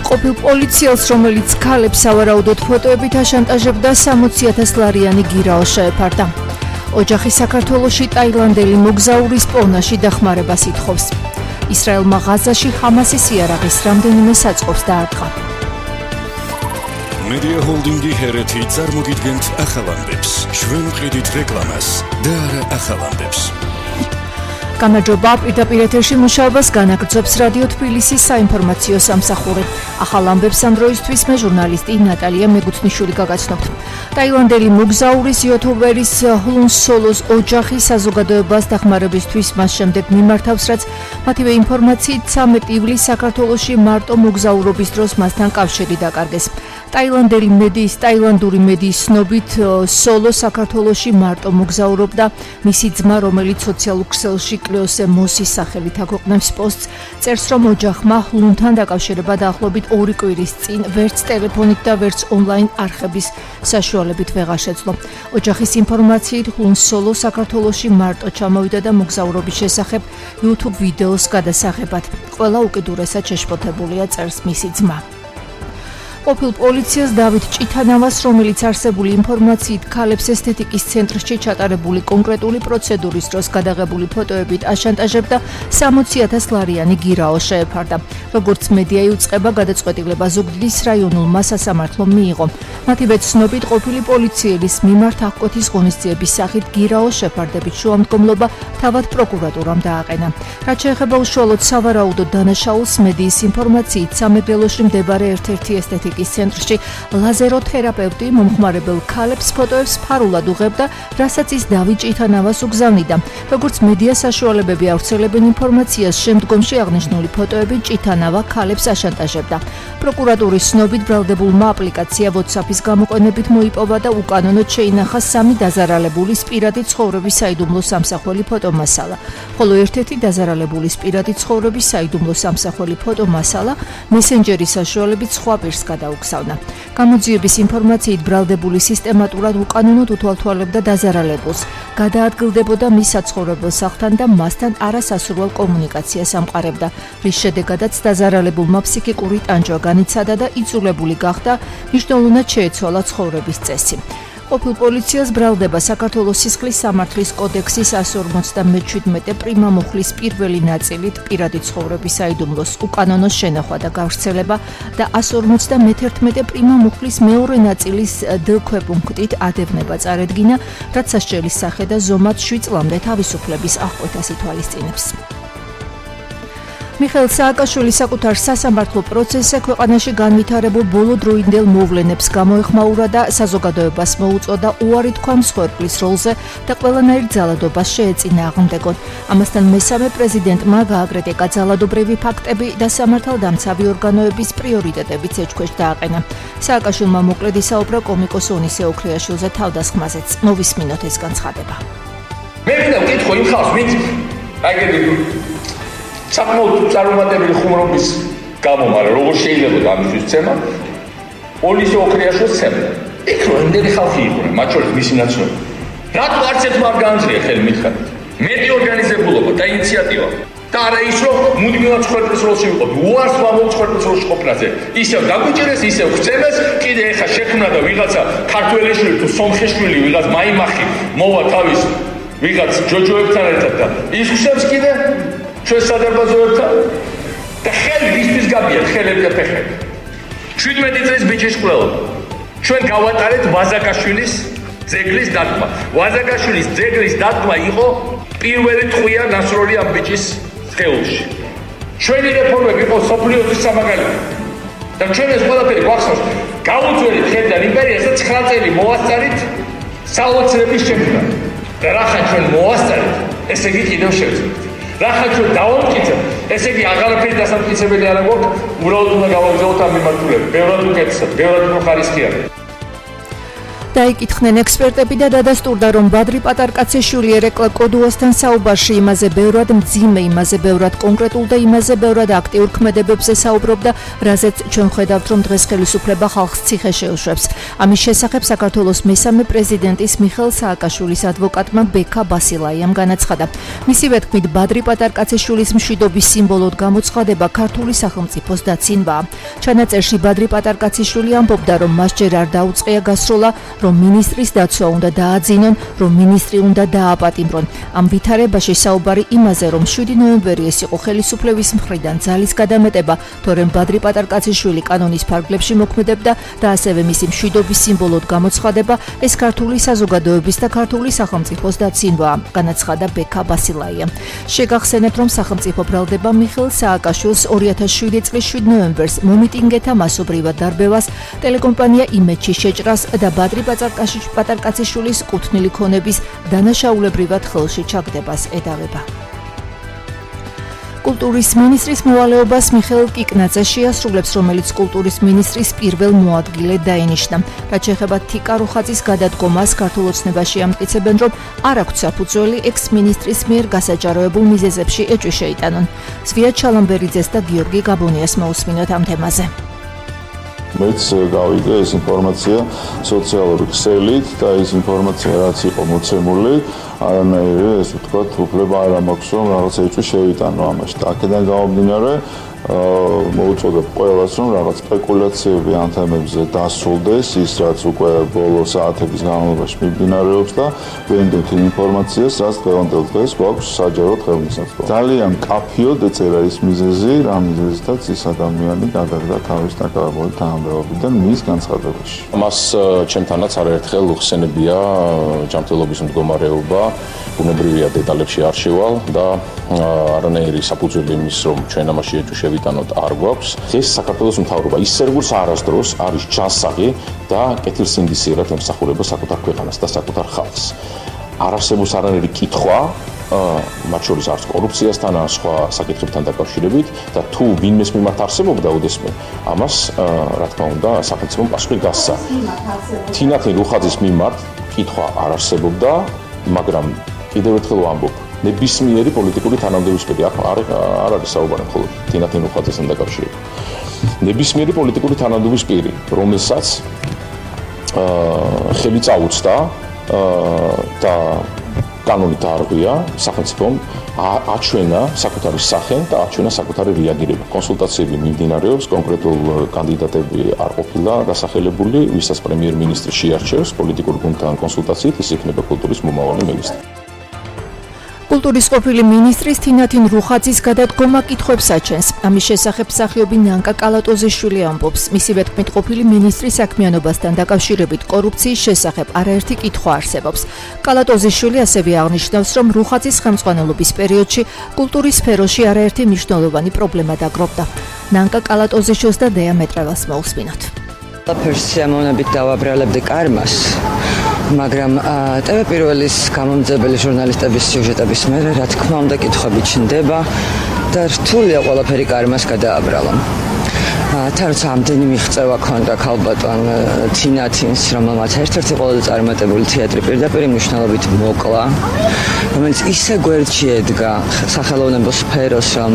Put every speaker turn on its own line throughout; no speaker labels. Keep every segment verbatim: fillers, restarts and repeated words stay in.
ყოფილ პოლიციელს, რომელიც ქალებს სავარაუდოდ ფოტოებით აშანტაჟებდა, სამოცი ათას ლარიანი გირაო შეეფარდა. ოჯახი საქართველოში ტაილანდელი მოგზაურის პონაში დახმარებას ითხოვს. ისრაელმა ღაზაში ჰამასის იარაღის რამდენიმე საწყობს დაარტყა.
Media Holding-ი ჰერეთი წარმოგიდგენთ ახალამდებს. ჩვენ ვყიდით რეკლამას და არა ახალამდებს.
გამარჯობა, პირდაპირ ეთერში მუშაობას განაგრძობს რადიო თბილისის საინფორმაციო სამსახური. ახალ ამბებს ამ დროისთვის მე ჟურნალისტი ნატალია მეგუთნიშვილი გაგაცნობთ. ტაილანდელი მოგზაურის იუთუბერის ჰლუნ სოლოს ოჯახი საზოგადოებას დახმარებისთვის მას შემდეგ მიმართავს, რაც მათივე ინფორმაციით ცამეტი ივლისს საქართველოში მარტო მოგზაურობის დროს მასთან კავშირი დაკარგეს. ტაილანდელი მედიის ტაილანდური მედიის ცნობით სოლო საქართველოში მარტო მოგზაურობდა. მისი ძმა, რომელიც სოციალურ ქსელში კლეოსე მოსის სახელით აქვეყნებს პოსტს, წერს, რომ ოჯახმა ჰლუნთან დაკავშირება დაახლოებით ორი კვირის წინ ვერც ტელეფონით და ვერც ონლაინ არხების საშუალებით ვეღარ შეძლო. ოჯახის ინფორმაციით ჰლუნ სოლო საქართველოში მარტო ჩამოვიდა და მოგზაურობის შესახებ YouTube ვიდეოს გადასაღებად. ყველა უკიდურესად შეშფოთებულია, წერს მისი ძმა. ყოფილ პოლიციას დავით ჭითანავას, რომელიც არსებული ინფორმაციით ქალებს ესთეტიკის ცენტრში ჩატარებული კონკრეტული პროცედურის დროს გადაღებული ფოტოებით აშანტაჟებდა, სამოცი ათას ლარიანი გირაო შეეფარდა. როგორც მედია იუწყება, გადაწყვეტილება ზუგდიდის რაიონულმა სასამართლომ მიიღო. მათივე ცნობით, ყოფილი პოლიციელის მიმართ აღკვეთის ღონისძიების სახით გირაო შეფარდებით შუამდგომლობა თავად პროკურატურამ დააყენა. რაც შეეხება უშუალოდ სავარაუდოდ დანაშაულს, მედიის ინფორმაციით სამეგრელოში მდებარე ერთ-ერთი ესთეტიკის ცენტრში ლაზეროთერაპევტი მომხმარებელ ქალებს ფოტოებს ფარულად უღებდა, რასაც ის დავით ჭითანავას უგზავნიდა. როგორც მედია საშუალებები ავრცელებენ ინფორმაციას, შემდგომში აღნიშნული ფოტოები ჭითანავა ქალებს აშანტაჟებდა. პროკურატურის ცნობით, ბრალდებულმა აპლიკაცია WhatsApp-ის გამოყენებით მოიპოვა და უკანონოდ შეინახა სამი დაზარალებულის პირადი ცხოვრების საიდუმლო სამსახველი ფოტომასალა, ხოლო ერთ-ერთი დაზარალებულის პირადი ცხოვრების საიდუმლო სამსახველი ფოტომასალა მესენჯერის საშუალებით სხვა პირს გადაუგზავნა. გამოძიების ინფორმაციით, ბრალდებული სისტემატურად უკანონოდ უთვალთვალებდა დაზარალებულს, გადაადგილდებოდა მის საცხოვრებელ სახლთან და მასთან არასასურველ კომუნიკაციას ამყარებდა, რის შედეგადაც დაზარალებულმა ფსიქიკური ტანჯვა განიცადა და იძულებული გახდა მნიშვნელოვნად შეეცვალა ცხოვრების წესი. ყოფილ პოლიციას ბრალდება საქართველოს სისხლის სამართლის კოდექსის εκατს ორმოცდამეჩვიდმეტე პრიმა მუხლის პირველი ნაწილით პირადი ცხოვრების საიდუმლოს უკანონო შენახვა და გავრცელება და εκατს ორმოცდამეთერთმეტე პრიმა მუხლის მეორე ნაწილის დ ქვეპუნქტით ადევნება წარედგინა, რაც სასჯელის სახე და ზომად შვიდ წლამდე თავისუფლების აღკვეთას ითვალისწინებს. მიხეილ სააკაშვილის საკუთარ სასამართლო პროცესზე ქვეყანაში განვითარებულ ბოლო დროინდელ მოვლენებს გამოეხმაურა და საზოგადოებას მოუწოდა უარი თქვა მსხვერპლის როლზე და ყველანაირ ძალადობას შეეწინა აღნდეგონ. ამასთან მესამე პრეზიდენტმა გააკრიტიკა ძალადობრივი ფაქტები და სამართალდამცავი ორგანოების პრიორიტეტებიც ეჭქვეშ დააყენა. სააკაშვილმა მოკლედ ისაუბრა კომიკოს ონისე ოქრიაშვილზე თავდასხმაზეც. მოვისმინოთ ეს განცხადება.
მე მინდა ვკითხო იმ ხალხს, ვინც აგები საკმაოდ წარუმატებელი ხუმრობის გამო, მაგრამ როგორ შეიძლება ამისთვის ცემა? ონისე ოქრიაშვილს ცემა. იქ რო იმდენი ხალხი იყვნენ, მათ შორის მისი ნაცნობი. რატო არც ერთმა არ გაანწრია ხელი მითხარით? მეტი ორგანიზებულობა და ინიციატივა. და არა ის, რომ მუდმივად მსხვერპლის როლში ვიყოთ. უარს ვამბობ მსხვერპლის როლში ყოფნაზე. ისევ დაგვიჭირეს, ისევ ხცემეს, კიდე ეხა შექმნა და ვიღაცა ქართველიშვილი თუ სომხიშვილი ვიღაც მაიმახი მოვა თავის ვიღაც ჯოჯოებთან ერთად და ის ხსებს კიდე ჩვენ სადარბაზოებთან და ხელი ვისთვის გაბიათ ხელები და ფეხები. შვიდმეტი წლის ბიჭის ყველა. ჩვენ გავატარეთ ვაზაკაშვილის ძეგლის დადგმა. ვაზაკაშვილის ძეგლის დადგმა იყო პირველი ტყვია ნასროლი ამ ბიჭის სხეულში. ჩვენი რეფორმები იყო სოფლიოს სამაგალითო. და ჩვენ ეს ყველაფერი გვახსოვს. გავუძვერით ხელიდან იმპერიას და ცხრა წელი მოვასწარით საოცრების შექმნა. და რახან ჩვენ მოვასწარით, ესე იგი კიდევ შევძლებთ. რახან ჩვენ დავამტკიცებთ, ესე იგი აღარაფერი დასამტკიცებელი არ აქვს, უბრალოდ უნდა გავაგზავნოთ ამ მიმართულებით. ბევრად უკეთესად, ბევრად უფრო ხარისხიანი.
დაიკითხნენ ექსპერტები და დადასტურდა, რომ ბადრი პატარკაცეშვილი ერეკლე კოდუასთან საუბარში იმაზე ბევრად მძიმე, იმაზე ბევრად კონკრეტულ და იმაზე ბევრად აქტიურ ქმედებებზე საუბრობდა, რაზეც ჩვენ ხედავთ, რომ დღეს ხელისუფლება ხალხს ციხე შეუშვებს. ამის შესახებ საქართველოს მესამე პრეზიდენტის მიხეილ სააკაშვილის ადვოკატმა ბექა ბასილაიამ განაცხადა. მისივე თქმით, ბადრი პატარკაცეშვილის მშვიდობის სიმბოლოდ გამოცხადება ქართული სახელმწიფოს დაცინვაა. ჩანაწერში ბადრი პატარკაცეშვილი ამბობდა, რომ მას ჯერ არ დაუწყია გასროლა, რომ მინისტრის დაცვა უნდა დააძინონ, რომ მინისტრი უნდა დააპატიმრონ. ამ ვითარებაში საუბარი იმაზე, რომ შვიდი ნოემბერი ეს იყო ხელისუფლების მხრიდან ძალის გადამეტება, თორემ ბადრი პატარკაცეშვილი კანონის ფარგლებში მოქმედებდა და ასევე მისი მშვიდობის სიმბოლოდ გამოცხადება ეს ქართული საზოგადოების და ქართული სახელმწიფოს დაცინვაა, განაცხადა ბექა ბასილაია. შეგახსენებთ, რომ სახელმწიფო ბრალდება მიხეილ სააკაშვილს ორი ათას შვიდი წლის შვიდ ნოემბერს მომიტინგეთა მასობრივად დარბევას, ტელეკომპანია იმედში შეჭრას და ბადრი პატარკაცეშვილის კუთვნილი ქონების დანაშაულებრივად ხელში ჩაგდებას ედავება. კულტურის მინისტრის მოვალეობას მიხეილ კიკნაძე შეასრულებს, რომელიც კულტურის მინისტრის პირველ მოადგილედ დაინიშნა. რაც შეეხება თიკა რუხაძის გადადგომას, ქართულ ოცნებაში ამტკიცებენ, რომ არ აქვს საფუძველი ექს-მინისტრის მიერ გასაჯაროებულ მიზეზებში ეჭვი შეიტანონ. ზვია ჩალამბერიძეს და გიორგი გაბონიას მოусმინოთ ამ თემაზე.
მეც გავიგე ეს ინფორმაცია სოციალური ქსელით და ეს ინფორმაცია რაც იყო მოცემული, არანაირი ეს ვთქვათ, უფლება არ მაქვს, რომ რაღაც ეჭვი შეიტანო ამაში. და აქედან გამომდინარე, მოუწოდებ ყველას, რომ რაღაც სპეკულაციები ამ თემებზე დასრულდეს, ის რაც უკვე ბოლო საათების განმავლობაში მიმდინარეობს და ვენდოთ ინფორმაციას, რაც დღევანდელ დღეს გვაქვს საჯაროდ ხელმისაწვდომი. ძალიან მკაფიოდ ეწერა ის მიზეზი, რა მიზეზითაც ის ადამიანი გადაგდა თავის დაკავებული თანამდებობიდან მის განცხადებაში.
მას ჩემთანაც არაერთხელ უხსენებია ჯანმრთელობის მდგომარეობა, ბუნებრივია დეტალებში არ შევალ და არანაირი საფუძველი იმის, რომ ჩვენ ამაში ეჭვი შევიტანოთ არ გვაქვს. ეს საქართველოს მთავრობა ისერგურს არასდროს არის ჩანსაღი და კეთილსინდისიერად ემსახურება საკუთარ ქვეყანას და საკუთარ ხალხს. არ არსებობს არანაირი კითხვა, მათ შორის არც კორუფციასთან, ან სხვა საკითხებთან დაკავშირებით და თუ ვინმეს მიმართ არსებობდა ოდესმე, ამას რა თქმა უნდა სახელმწიფომ პასუხი გასცა. თინათინ რუხაძის მიმართ კითხვა არ არსებობდა, მაგრამ კიდევ ერთხელ ვამბობ, ნებისმიერი პოლიტიკური თანამდებობისპირი არ არ არის საუბარი მხოლოდ თინათინ რუხაძესთან დაკავშირებით. ნებისმიერი პოლიტიკური თანამდებობისპირი, რომელსაც ხელი წაუწდა და კანონით არღვია, სახელმწიფომ აჩვენა საკუთარი სახე და აჩვენა საკუთარი რეაგირება. კონსულტაციები მიმდინარეობს, კონკრეტულ კანდიდატები არ ყოფილა დასახელებული, ვისაც პრემიერ-მინისტრი შეარჩევს პოლიტიკურ გუნდთან კონსულტაციით, ის იქნება კულტურის მომავალი მინისტრი.
კულტურის ყოფილი მინისტრის თინათინ რუხაძის გადადგომა კითხვებს აჩენს. ამის შესახებ მსახიობი ნანკა კალატოზიშვილი ამბობს, მისივე თქმით, ყოფილი მინისტრის საქმიანობასთან დაკავშირებით კორუფციის შესახებ არაერთი კითხვა არსებობს. კალატოზიშვილი ასევე აღნიშნავს, რომ რუხაძის ხელმძღვანელობის პერიოდში კულტურის სფეროში არაერთი მნიშვნელოვანი პრობლემა დაგროვდა. ნანკა კალატოზიშვილს და დეა მეტრევას მოусმინოთ.
ყველაფერს სიამოვნებით დავაბრალებდი კარმას. მაგრამ ტევ პირველის გამომძებელი ჟურნალისტების სიუჟეტების მერე რა თქმა უნდა კითხვები ჩნდება და რთულია ყველაფერი კარმას გადააბრალა. თარც ამდენი მიღწევა ქონდა ქალბატონ თინათინს, რომელმაც ერთ-ერთი ყველაზე წარმატებული თეატრი პირდაპირ მნიშვნელობით მოკლა, რომელიც ისე გვერდში ედგა სახელოვნებო სფეროს, რომ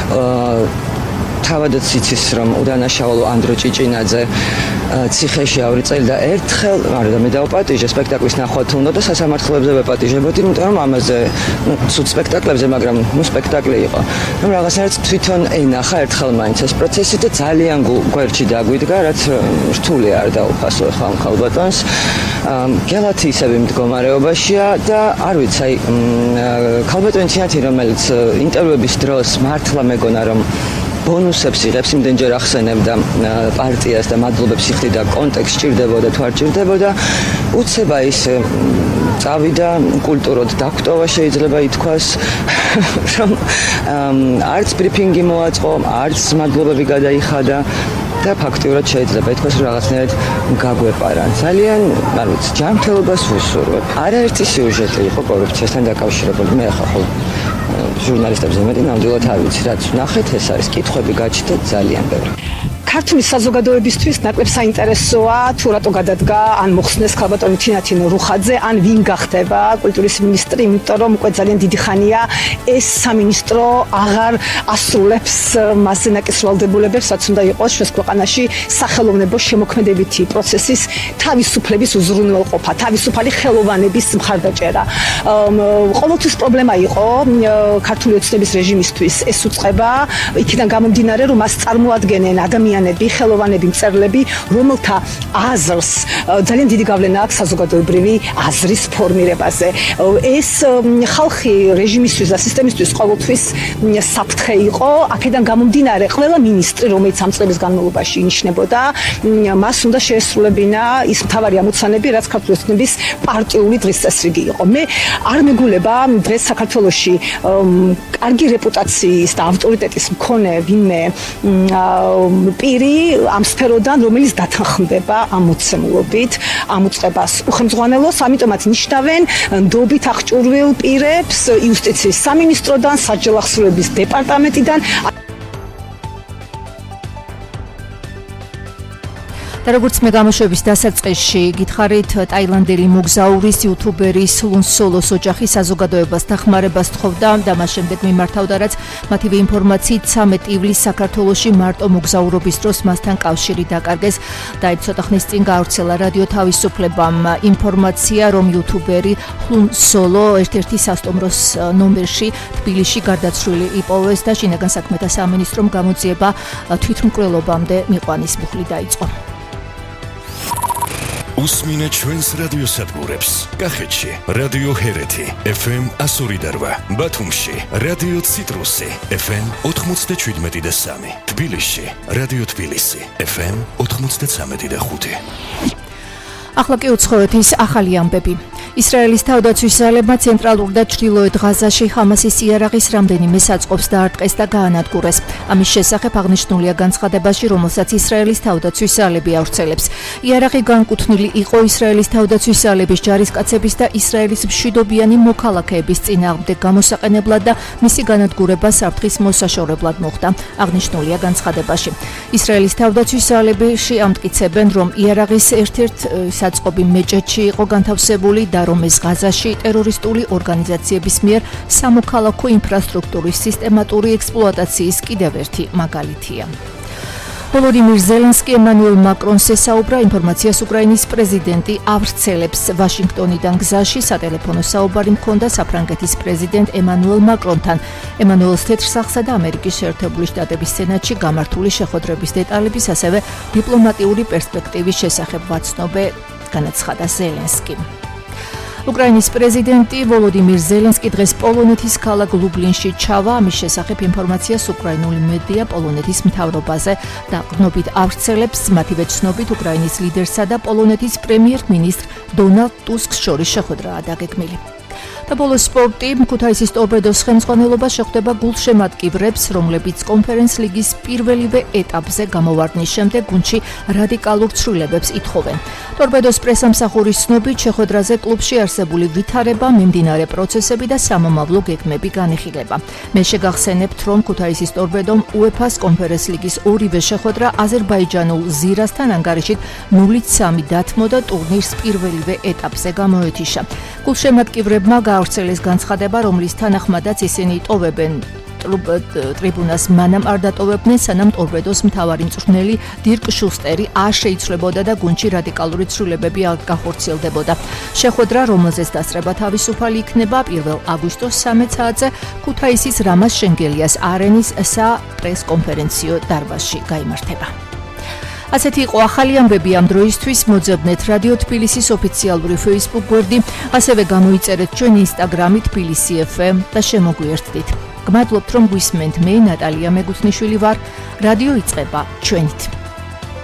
თავადაც იცის, რომ უდანაშაულო ანდრო ჭიჭინაძე ციხეში ორი წელი და ერთხელ არა მე დავაპატიჟე სპექტაკლის ნახვა თუ უნდა და სასამართლოებზე ვეპატიჟებოდი, იმიტომ რომ ამაზე ცუდ სპექტაკლებზე, მაგრამ ნუ სპექტაკლი იყო. რომ რაღაცნაირად თვითონ ენახა ერთხელ მაინც ეს პროცესი და ძალიან გვერდში დაგვიდგა, რაც რთული არ დაუფასო ახლა ამ ქალბატონს. გელათი ისევ მდგომარეობაშია და არ ვიცი, აი ქალბატონი თინათინ, რომელიც ინტერვიუების დროს მართლა მეგონა რომ ბონუსებს იღებს, იმდენჯერ ახსენებდა პარტიას და მადლობებს იხდიდა კონტექსტ ჭირდებოდა თუ არ ჭირდებოდა, უცება ის წავიდა კულტურად დაგვტოვა შეიძლება ითქვას, რომ არც ბრიფინგი მოაწყო, არც მადლობები გადაიხადა და ფაქტიურად შეიძლება ითქვას, რომ რაღაცნაირად გაგვეპარა. ძალიან, არ ვიცი, ჯანმრთელობას ვუსურვებ. არაერთი სიუჟეტი იყო კორუფციასთან დაკავშირებული. მე ახლა ხოლმე ჟურნალისტებზე მეტი ნამდვილად არ ვიცი, რაც ვნახეთ, ეს არის კითხვები გაჩნდა ძალიან ბევრი.
ქართული საზოგადოებისთვის ნაკლებ საინტერესოა თუ რატო გადადგა ან მოხსნეს ქალბატონი თინათინ რუხაძე ან ვინ გახდება კულტურის მინისტრი, იმიტომ რომ უკვე ძალიან დიდი ხანია ეს სამინისტრო აღარ ასრულებს მასზე ნაკისრვალდებულებებს, რაც უნდა იყოს ჩვენს ქვეყანაში სახელოვნებო შემოქმედებითი პროცესის თავისუფლების უზრუნველყოფა, თავისუფალი ხელოვანების მხარდაჭერა. ყოველთვის პრობლემა იყო ქართული ოცნების რეჟიმისთვის ეს უწყება, იქიდან გამომდინარე, რომ მას წარმოადგენენ ადამიანები, ხელოვანები, მწერლები, რომელთა აზრს ძალიან დიდი გავლენა აქვს საზოგადოებრივი აზრის ფორმირებაზე. ეს ხალხი რეჟიმისთვის და სისტემისთვის ყოველთვის საფრთხე იყო, აქედან გამომდინარე, ყველა მინისტრი, რომელიც ამ წლების განმავლობაში ინიშნებოდა, მას უნდა შეესრულებინა ის მთავარი ამოცანები, რაც ქართული ოცნების პარტიული დღის წესრიგი იყო. მე არ მეგულება დღეს საქართველოში კარგი რეპუტაციის და ავტორიტეტის მქონე ვინმე პირი ამ სფეროდან, რომელიც დათანხმდება ამ მოცემულობით, ამ უწყებას უხელმძღვანელოს, ამიტომაც ნიშნავენ ნდობით აღჭურვილ პირებს იუსტიციის სამინისტროდან, საჯარო ახსოვების დეპარტამენტიდან.
და როგორც მე გამოშვების დასაწყისში გითხარით, ტაილანდელი მოგზაურის იუთუბერის ლუნ სოლოს ოჯახი საზოგადოებას დახმარებას თხოვდა და მას შემდეგ მიმართავდა, რაც მათივე ინფორმაციით ცამეტი ივლისს საქართველოში მარტო მოგზაურობის დროს მასთან კავშირი დაკარგეს და ერთ ცოტა ხნის წინ გაავრცელა რადიო თავისუფლებამ ინფორმაცია, რომ იუთუბერი ლუნ სოლო ერთ-ერთი სასტუმროს ნომერში თბილისში გარდაცვლილი იპოვეს და შინაგან საქმეთა სამინისტრომ გამოძიება თვითმკვლელობამდე მიყვანის მუხლი დაიწყო.
უსმინეთ ჩვენს რადიოსადგურებს. კახეთში რადიო ჰერეთი ეფ ემ ასორი და რვა, ბათუმში რადიო ციტრუსი ეფ ემ ოთხმოცდაშვიდმეტი და სამი, თბილისში რადიო თბილისი ეფ ემ ოთხმოცდაცამეტი და ხუთი.
ახლა კი უცხოეთის ახალი ამბები. ისრაელის თავდაცვის ძალებმა ცენტრალურ და ჩრდილოეთ ღაზაში ხამასის იარაღის რამდენიმე საწყობს დაარტყეს და გაანადგურეს. ამის შესახებ აღნიშნულია განცხადებაში, რომელსაც ისრაელის თავდაცვის ძალები ავრცელებს. იარაღი განკუთვნილი იყო ისრაელის თავდაცვის ძალების ჯარისკაცების და ისრაელის მშვიდობიანი მოქალაქეების წინააღმდეგ გამოსაყენებლად და მისი განადგურება საფრთხის მოსაშორებლად მოხდა. აღნიშნულია განცხადებაში. ისრაელის თავდაცვის ძალებში ამტკიცებენ, რომ იარაღის ერთ-ერთ საწყობი მეჭედში იყო განთავსებული და რომ ეს ღაზაში ტერორისტული ორგანიზაციების მიერ სამოქალაქო ინფრასტრუქტურის სისტემატური ექსპლუატაციის კიდევ ერთი მაგალითია. ვოლოდიმირ ზელენსკი ემანუელ მაკრონს ესაუბრა, ინფორმაციას უკრაინის პრეზიდენტი ავრცელებს. ვაშინგტონიდან გზაში სატელეფონო საუბარი მქონდა საფრანგეთის პრეზიდენტ ემანუელ მაკრონთან. ემანუელს თეთრსახსა და ამერიკის შეერთებული შტატების სენატში გამართული შეხვედრების დეტალების, ასევე დიპლომატიური პერსპექტივის შესახებ ვაცნობე, განაცხადა ზელენსკი. უკრაინის პრეზიდენტი ვოლოდიმირ ზელენსკი დღეს პოლონეთის ქალაქ ლუბლინში ჩავა. ამის შესახებ ინფორმაციას უკრაინული მედია პოლონეთის მთავრობაზე დაყრდნობით ავრცელებს. მათივე ცნობით, უკრაინის ლიდერსა და პოლონეთის პრემიერ-მინისტრ დონალდ ტუსკს შორის შეხვედრაა დაგეგმილი. და ბოლოს სპორტი. ქუთაისის ტორპედოს ხელმძღვანელობა შეხვდება გულშემატკივრებს, რომლებიც კონფერენს ლიგის პირველივე ეტაპზე გამოვარდნის შემდეგ გუნდში რადიკალურ ცვლილებებს ითხოვენ. ტორპედოს პრესამსახურის ცნობით, შეხვედრაზე კლუბში არსებული ვითარება, მიმდინარე პროცესები და სამომავლო გეგმები განიხილება. მე შეგახსენებთ, რომ ქუთაისის ტორპედომ უეფა-ს კონფერენს ლიგის ორივე შეხვედრა აზერბაიჯანულ ზირასთან ანგარიშით ნულით სამი დათმო და ტურნირს პირველივე ეტაპზე გამოეთიშა. გულშემატკივრებმა გაავრცელეს განცხადება, რომლის თანახმადაც ისინი იტოვებენ ტრიბუნას მანამ არ დატოვებდნენ, სანამ ტორპედოს მთავარი მწვრთნელი დირკ შუსტერი არ შეიცვლებოდა და გუნდში რადიკალური ცვლილებები არ გახორციელდებოდა. შეხვედრა, რომელზეც დასწრება თავისუფალი იქნება, პირველ აგვისტოს სამი საათზე ქუთაისის რამაზ შენგელიას არენის საპრესკონფერენციო დარბაზში გაიმართება. ასეთი იყო ახალი ამბები ამ დროისთვის. მოძებნეთ რადიო თბილისის ოფიციალური Facebook გვერდი, ასევე გამოიწერეთ ჩვენი Instagram-ი თბილისი ეფ ემ და შემოგვიერთდით. გმადლობთ, რომ გვისმენთ. მე ნატალია მეგუთნიშვილი ვარ. რადიო იწყება ჩვენით.